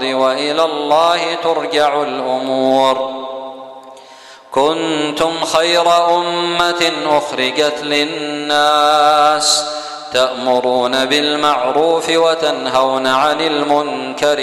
وإلى الله ترجع الأمور. كنتم خير أمة أخرجت للناس تأمرون بالمعروف وتنهون عن المنكر